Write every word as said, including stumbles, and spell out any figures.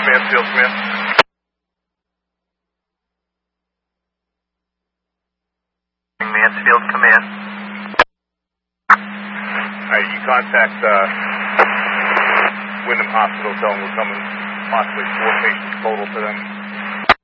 Mansfield, come in. Mansfield, come in. Alright, you contact uh, Wyndham Hospital, tell them we're coming, possibly four patients total to them.